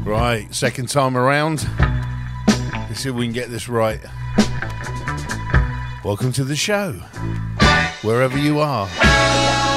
Right, second time around. Let's see if we can get this right. Welcome to the show, wherever you are.